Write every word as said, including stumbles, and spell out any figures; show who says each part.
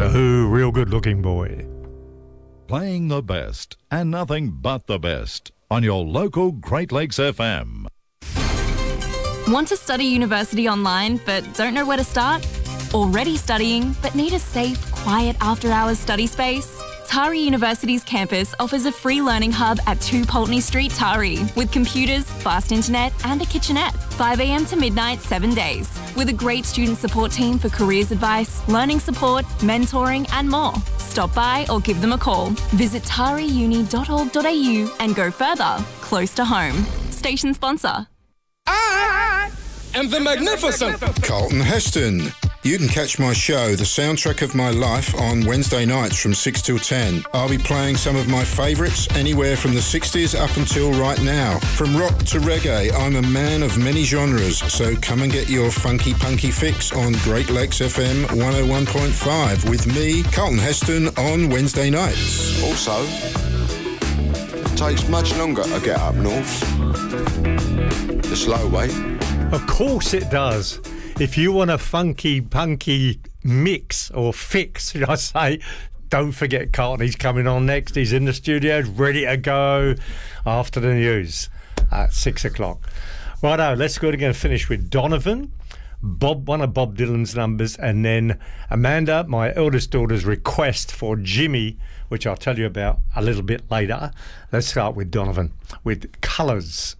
Speaker 1: Oh, real good looking boy.
Speaker 2: Playing the best and nothing but the best on your local Great Lakes F M.
Speaker 3: Want to study university online but don't know where to start? Already studying but need a safe, quiet after-hours study space? Tari University's campus offers a free learning hub at two Pulteney Street, Tari, with computers, fast internet and a kitchenette. five a m to midnight, seven days. With a great student support team for careers advice, learning support, mentoring and more. Stop by or give them a call. Visit tari uni dot org dot a u and go further, close to home. Station sponsor.
Speaker 4: I am the magnificent
Speaker 5: Carlton Heston. You can catch my show, The Soundtrack of My Life, on Wednesday nights from six till ten. I'll be playing some of my favourites anywhere from the sixties up until right now. From rock to reggae, I'm a man of many genres, so come and get your funky punky fix on Great Lakes F M one oh one point five with me, Carlton Heston, on Wednesday nights.
Speaker 6: Also, it takes much longer to get up north. The slow way.
Speaker 1: Of course it does. If you want a funky, punky mix or fix, should I say, don't forget Carlton. He's coming on next. He's in the studio, ready to go after the news at six o'clock. Righto, let's go again and finish with Donovan, Bob, one of Bob Dylan's numbers, and then Amanda, my eldest daughter's request for Jimmy, which I'll tell you about a little bit later. Let's start with Donovan with Colours.